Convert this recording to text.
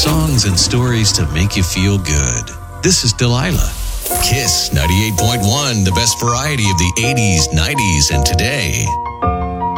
Songs and stories to make you feel good. This is Delilah. Kiss 98.1, the best variety of the 80s, 90s, and today.